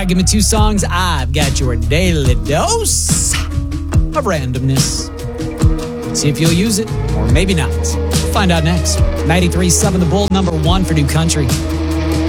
right, give me 2 songs. I've got your daily dose of randomness. See if you'll use it, or maybe not. Find out next. 93.7 The Bull, number 1 for new country.